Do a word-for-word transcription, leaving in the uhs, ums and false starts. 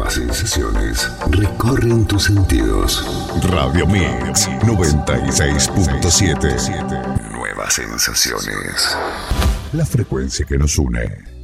Nuevas sensaciones recorren tus sentidos. Radio Mix noventa y seis punto siete. Nuevas sensaciones. La frecuencia que nos une.